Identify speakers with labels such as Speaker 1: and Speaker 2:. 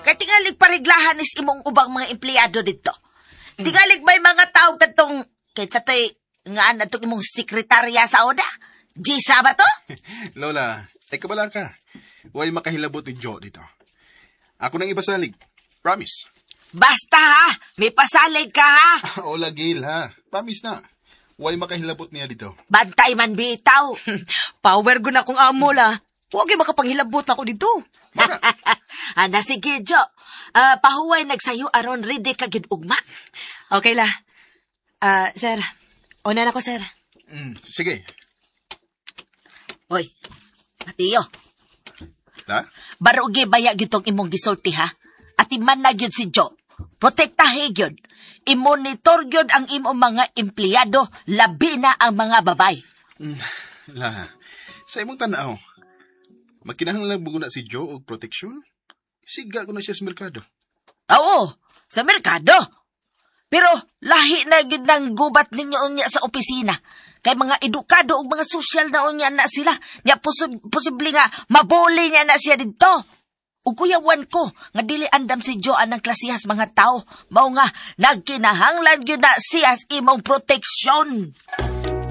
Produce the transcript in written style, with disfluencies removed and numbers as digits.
Speaker 1: Kaya tingalig pariglahan is imong ubang mga empleyado dito. Tingalig may mga tao katong, kaya sa to'y, nga na itong imong sekretarya sa oda. Gisa ba to?
Speaker 2: Lola, ay kabala ka. Huwag makahilabot ni Joe dito. Ako nang ipasalig. Promise.
Speaker 1: Basta ha, may pasalig ka ha.
Speaker 2: O lagil ha. Promise na. Huwag makahilabot niya dito.
Speaker 1: Bantay man bitaw.
Speaker 3: Power gun akong amo la. Huwag kayo makapanghilabot ako dito.
Speaker 1: Ana, sige, Jo. Pahuway nagsayo aron ready ka gid ugma.
Speaker 3: Okay la. Sir. Una na ko, sir.
Speaker 2: Sige.
Speaker 1: Hoy, Matiyo.
Speaker 2: Ha?
Speaker 1: Barugi baya gitong imong gisulti ha. At iman na gyud si Jo. Protektahe gyud. I-monitor gyud ang imong mga empleyado, labi na ang mga babay.
Speaker 2: La, sa imong tanaw, magkinahanglan bugo na si Joe og proteksyon? Siga ko na siya sa merkado.
Speaker 1: Oo, sa merkado. Pero lahi na gyud nang gubat ninyo unya sa opisina. Kay mga edukado ug mga sosyal na unya na sila. Nya posible nga mabuli niya na siya dito. Ug kuyawan ko nga dili andam si Joe anang klasihas mga tao. Mao nga nagkinahanglan gyud na siya imong proteksyon.